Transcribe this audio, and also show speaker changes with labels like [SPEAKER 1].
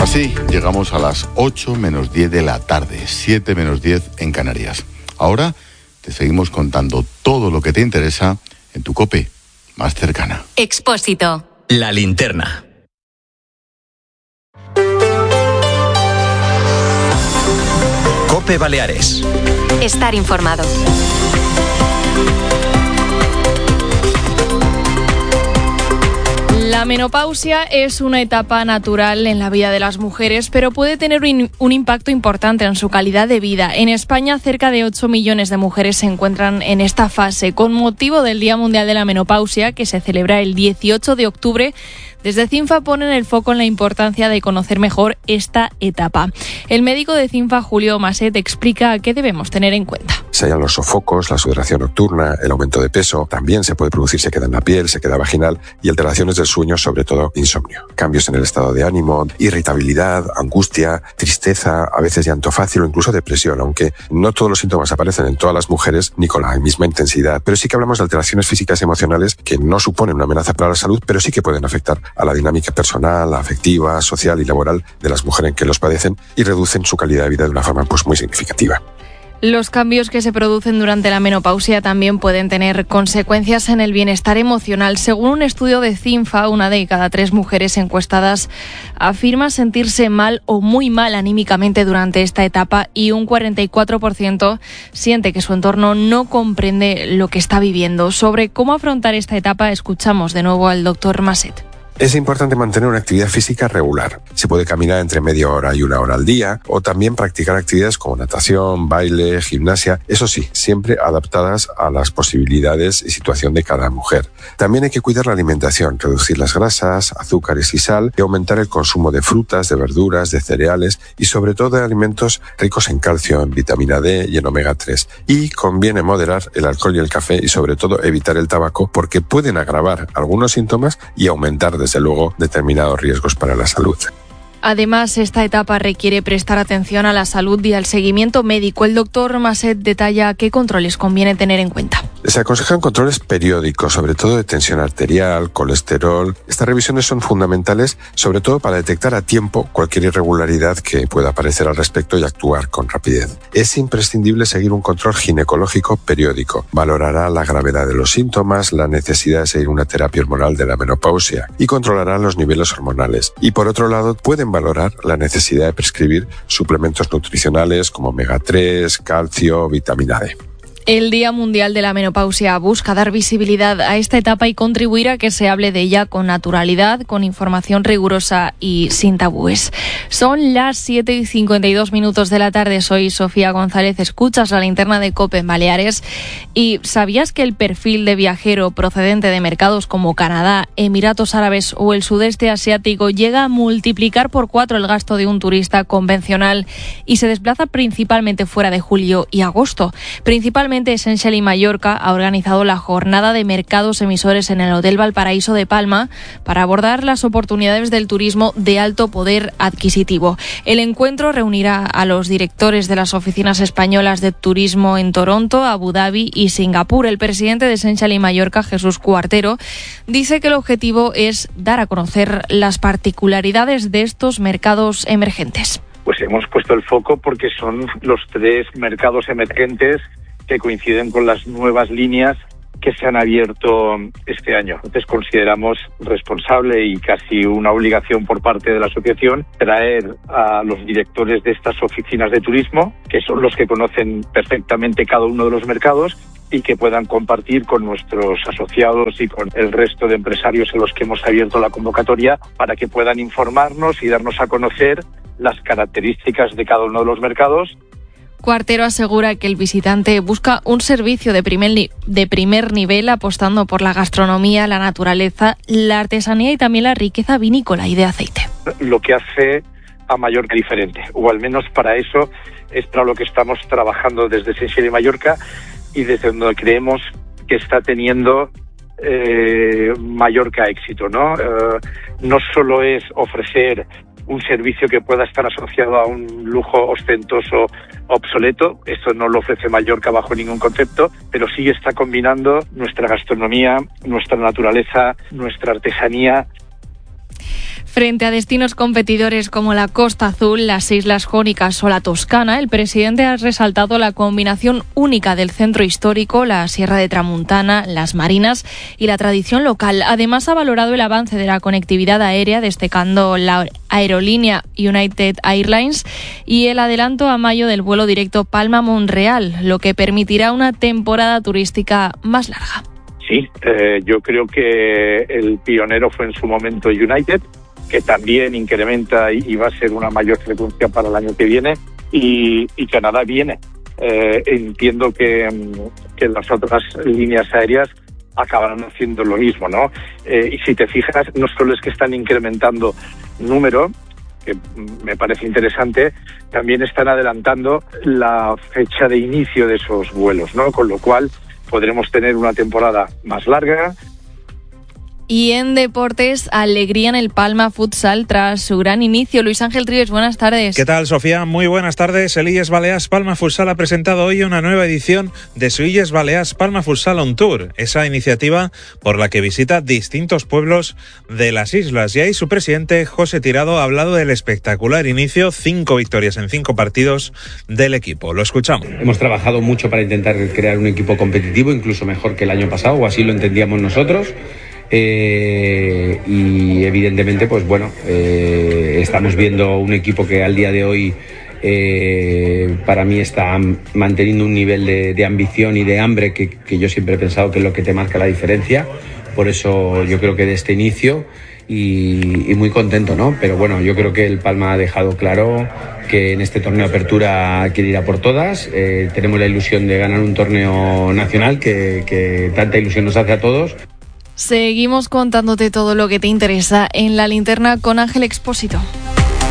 [SPEAKER 1] Así llegamos a las 8 menos 10 de la tarde, 7 menos 10 en Canarias. Ahora te seguimos contando todo lo que te interesa en tu COPE más cercana.
[SPEAKER 2] Expósito.
[SPEAKER 3] La linterna. COPE Baleares.
[SPEAKER 2] Estar informado.
[SPEAKER 4] La menopausia es una etapa natural en la vida de las mujeres, pero puede tener un impacto importante en su calidad de vida. En España, cerca de 8 millones de mujeres se encuentran en esta fase. Con motivo del Día Mundial de la Menopausia, que se celebra el 18 de octubre, desde CINFA ponen el foco en la importancia de conocer mejor esta etapa. El médico de CINFA, Julio Maset, explica qué debemos tener en cuenta.
[SPEAKER 5] Se hallan los sofocos, la sudoración nocturna, el aumento de peso. También se puede producir sequedad en la piel, sequedad vaginal y alteraciones del sueño, sobre todo insomnio. Cambios en el estado de ánimo, irritabilidad, angustia, tristeza, a veces llanto fácil o incluso depresión, aunque no todos los síntomas aparecen en todas las mujeres ni con la misma intensidad. Pero sí que hablamos de alteraciones físicas y emocionales que no suponen una amenaza para la salud, pero sí que pueden afectar a la dinámica personal, afectiva, social y laboral de las mujeres que los padecen y reducen su calidad de vida de una forma muy significativa.
[SPEAKER 4] Los cambios que se producen durante la menopausia también pueden tener consecuencias en el bienestar emocional. Según un estudio de CINFA, 1 de cada 3 mujeres encuestadas afirma sentirse mal o muy mal anímicamente durante esta etapa y un 44% siente que su entorno no comprende lo que está viviendo. Sobre cómo afrontar esta etapa, escuchamos de nuevo al doctor Maset.
[SPEAKER 5] Es importante mantener una actividad física regular. Se puede caminar entre media hora y 1 hora al día o también practicar actividades como natación, baile, gimnasia, eso sí, siempre adaptadas a las posibilidades y situación de cada mujer. También hay que cuidar la alimentación, reducir las grasas, azúcares y sal y aumentar el consumo de frutas, de verduras, de cereales y sobre todo de alimentos ricos en calcio, en vitamina D y en omega 3. Y conviene moderar el alcohol y el café y sobre todo evitar el tabaco porque pueden agravar algunos síntomas y aumentar desde luego determinados riesgos para la salud.
[SPEAKER 4] Además, esta etapa requiere prestar atención a la salud y al seguimiento médico. El doctor Maset detalla qué controles conviene tener en cuenta.
[SPEAKER 5] Se aconsejan controles periódicos, sobre todo de tensión arterial, colesterol. Estas revisiones son fundamentales, sobre todo para detectar a tiempo cualquier irregularidad que pueda aparecer al respecto y actuar con rapidez. Es imprescindible seguir un control ginecológico periódico. Valorará la gravedad de los síntomas, la necesidad de seguir una terapia hormonal de la menopausia y controlará los niveles hormonales. Y por otro lado, pueden valorar la necesidad de prescribir suplementos nutricionales como omega 3, calcio, vitamina D.
[SPEAKER 4] El Día Mundial de la Menopausia busca dar visibilidad a esta etapa y contribuir a que se hable de ella con naturalidad, con información rigurosa y sin tabúes. Son las 7:52 de la tarde. Soy Sofía González. Escuchas la linterna de COPE en Baleares. ¿Y sabías que el perfil de viajero procedente de mercados como Canadá, Emiratos Árabes o el sudeste asiático llega a multiplicar por 4 el gasto de un turista convencional y se desplaza principalmente fuera de julio y agosto? Principalmente Essential y Mallorca ha organizado la jornada de mercados emisores en el Hotel Valparaíso de Palma para abordar las oportunidades del turismo de alto poder adquisitivo. El encuentro reunirá a los directores de las oficinas españolas de turismo en Toronto, Abu Dhabi y Singapur. El presidente de Essential y Mallorca, Jesús Cuartero, dice que el objetivo es dar a conocer las particularidades de estos mercados emergentes.
[SPEAKER 6] Pues hemos puesto el foco porque son los 3 mercados emergentes que coinciden con las nuevas líneas que se han abierto este año. Entonces consideramos responsable y casi una obligación por parte de la asociación traer a los directores de estas oficinas de turismo, que son los que conocen perfectamente cada uno de los mercados, y que puedan compartir con nuestros asociados y con el resto de empresarios a los que hemos abierto la convocatoria para que puedan informarnos y darnos a conocer las características de cada uno de los mercados.
[SPEAKER 4] Cuartero asegura que el visitante busca un servicio de primer nivel, apostando por la gastronomía, la naturaleza, la artesanía y también la riqueza vinícola y de aceite.
[SPEAKER 6] Lo que hace a Mallorca diferente, o al menos para eso es para lo que estamos trabajando desde Essential y Mallorca y desde donde creemos que está teniendo Mallorca éxito, ¿no? No solo es ofrecer un servicio que pueda estar asociado a un lujo ostentoso obsoleto, esto no lo ofrece Mallorca bajo ningún concepto, pero sí está combinando nuestra gastronomía, nuestra naturaleza, nuestra artesanía.
[SPEAKER 4] Frente a destinos competidores como la Costa Azul, las Islas Jónicas o la Toscana, el presidente ha resaltado la combinación única del centro histórico, la Sierra de Tramuntana, las marinas y la tradición local. Además, ha valorado el avance de la conectividad aérea, destacando la aerolínea United Airlines y el adelanto a mayo del vuelo directo Palma-Monreal, lo que permitirá una temporada turística más larga.
[SPEAKER 6] Sí, yo creo que el pionero fue en su momento United, que también incrementa y va a ser una mayor frecuencia para el año que viene, y Canadá viene. Entiendo que las otras líneas aéreas acabarán haciendo lo mismo, ¿no? Y si te fijas, no solo es que están incrementando número, que me parece interesante, también están adelantando la fecha de inicio de esos vuelos, ¿no? Con lo cual podremos tener una temporada más larga.
[SPEAKER 4] Y en deportes, alegría en el Palma Futsal tras su gran inicio. Luis Ángel Trives, buenas tardes.
[SPEAKER 7] ¿Qué tal, Sofía? Muy buenas tardes. El Illes Balears Palma Futsal ha presentado hoy una nueva edición de su Illes Balears Palma Futsal On Tour, esa iniciativa por la que visita distintos pueblos de las islas. Y ahí su presidente, José Tirado, ha hablado del espectacular inicio, 5 victorias en 5 partidos del equipo. Lo escuchamos.
[SPEAKER 8] Hemos trabajado mucho para intentar crear un equipo competitivo, incluso mejor que el año pasado, o así lo entendíamos nosotros. Y evidentemente pues bueno, estamos viendo un equipo que al día de hoy para mí está manteniendo un nivel de ambición y de hambre que yo siempre he pensado que es lo que te marca la diferencia. Por eso yo creo que de este inicio y muy contento, ¿no? Pero bueno, yo creo que el Palma ha dejado claro que en este torneo de apertura quiere ir a por todas. Tenemos la ilusión de ganar un torneo nacional que tanta ilusión nos hace a todos.
[SPEAKER 4] Seguimos contándote todo lo que te interesa en La Linterna con Ángel Expósito.